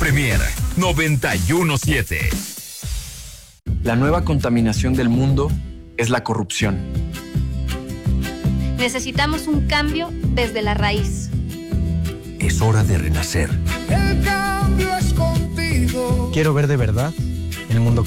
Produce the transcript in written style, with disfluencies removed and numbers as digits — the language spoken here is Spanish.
Premier 91.7. La nueva contaminación del mundo es la corrupción. Necesitamos un cambio desde la raíz. Es hora de renacer. El cambio es contigo. Quiero ver de verdad el mundo